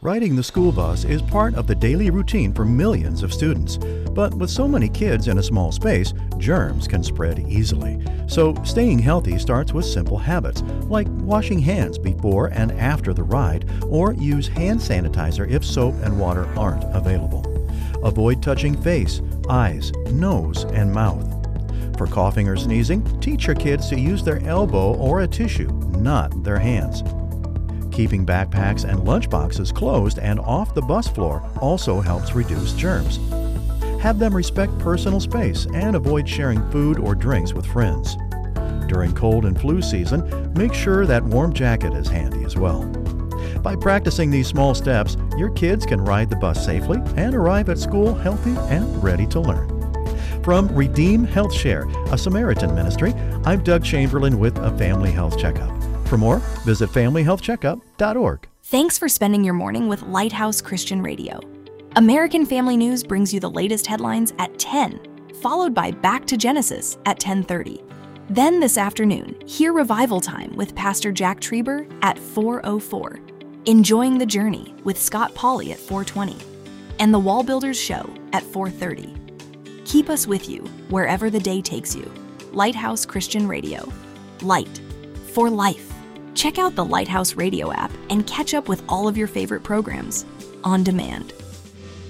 Riding the school bus is part of the daily routine for millions of students. But with so many kids in a small space, germs can spread easily. So staying healthy starts with simple habits, like washing hands before and after the ride, or use hand sanitizer if soap and water aren't available. Avoid touching face, eyes, nose, and mouth. For coughing or sneezing, teach your kids to use their elbow or a tissue, not their hands. Keeping backpacks and lunchboxes closed and off the bus floor also helps reduce germs. Have them respect personal space and avoid sharing food or drinks with friends. During cold and flu season, make sure that warm jacket is handy as well. By practicing these small steps, your kids can ride the bus safely and arrive at school healthy and ready to learn. From Redeem Health Share, a Samaritan ministry, I'm Doug Chamberlain with a Family Health Checkup. For more, visit familyhealthcheckup.org. Thanks for spending your morning with Lighthouse Christian Radio. American Family News brings you the latest headlines at 10, followed by Back to Genesis at 10:30. Then this afternoon, hear Revival Time with Pastor Jack Trieber at 4:04. Enjoying the Journey with Scott Pauley at 4:20. And the Wall Builders Show at 4:30. Keep us with you wherever the day takes you. Lighthouse Christian Radio. Light for life. Check out the Lighthouse Radio app and catch up with all of your favorite programs on demand.